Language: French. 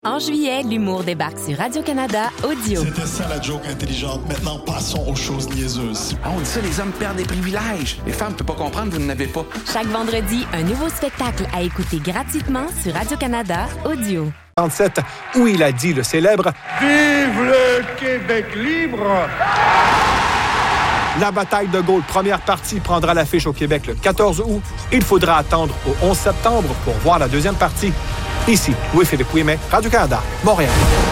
En juillet, l'humour débarque sur Radio-Canada Audio. C'était ça la joke intelligente. Maintenant, passons aux choses niaiseuses. Ah, on dit ça, les hommes perdent des privilèges. Les femmes ne peuvent pas comprendre, vous n'en avez pas. Chaque vendredi, un nouveau spectacle à écouter gratuitement sur Radio-Canada Audio. Où il a dit le célèbre « Vive le Québec libre !» La bataille de Gaulle, première partie, prendra l'affiche au Québec le 14 août. Il faudra attendre au 11 septembre pour voir la deuxième partie. Ici, Louis-Philippe Ouimet, Radio-Canada, Montréal.